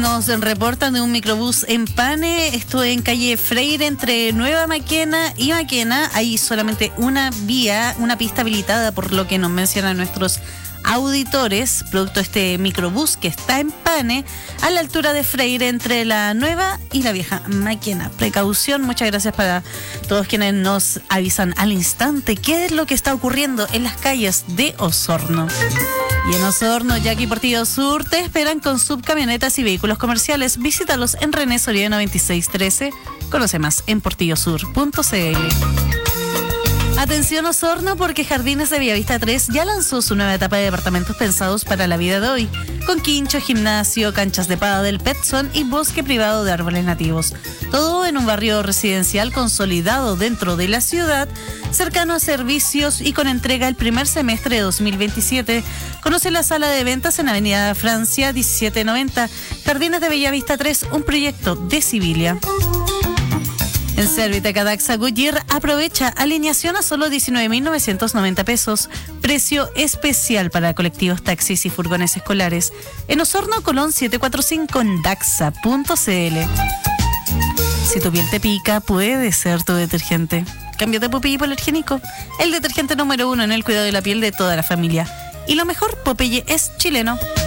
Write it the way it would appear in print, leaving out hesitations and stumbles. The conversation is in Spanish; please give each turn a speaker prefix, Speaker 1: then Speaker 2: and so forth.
Speaker 1: Nos reportan de un microbús en Pane. Esto en calle Freire entre Nueva Maquena y Maquena. Hay solamente una vía, una pista habilitada, por lo que nos mencionan nuestros auditores, producto de este microbús que está en Pane, a la altura de Freire entre la Nueva y la Vieja Maquena. Precaución, muchas gracias para todos quienes nos avisan al instante qué es lo que está ocurriendo en las calles de Osorno. Y en Osorno, Jackie Portillo Sur, te esperan con subcamionetas y vehículos comerciales. Visítalos en René Soriano 2613. Conoce más en portillosur.cl. Atención Osorno, porque Jardines de Bellavista 3 ya lanzó su nueva etapa de departamentos pensados para la vida de hoy, con quincho, gimnasio, canchas de pádel, Petson y bosque privado de árboles nativos. Todo en un barrio residencial consolidado dentro de la ciudad, cercano a servicios y con entrega el primer semestre de 2027. Conoce la sala de ventas en Avenida Francia 1790, Jardines de Bellavista 3, un proyecto de Civilia. En Servitec Daxa Goodyear aprovecha alineación a solo 19.990 pesos. Precio especial para colectivos, taxis y furgones escolares. En Osorno, Colón 745 en daxa.cl. Si tu piel te pica, puede ser tu detergente. Cámbiate Popeye hipoalergénico, el detergente número 1 en el cuidado de la piel de toda la familia. Y lo mejor, Popeye es chileno.